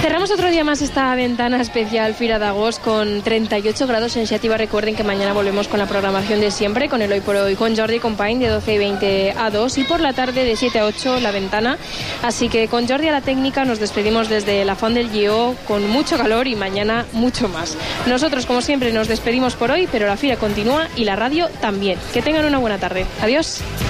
Cerramos otro día más esta ventana especial Fira de Agost con 38 grados en Xàtiva. Recuerden que mañana volvemos con la programación de siempre, con el Hoy por Hoy, con Jordi Company de 12 y 20 a 2 y por la tarde de 7 a 8 la ventana. Así que con Jordi a la técnica nos despedimos desde la Font del Lleó con mucho calor y mañana mucho más. Nosotros, como siempre, nos despedimos por hoy, pero la Fira continúa y la radio también. Que tengan una buena tarde. Adiós.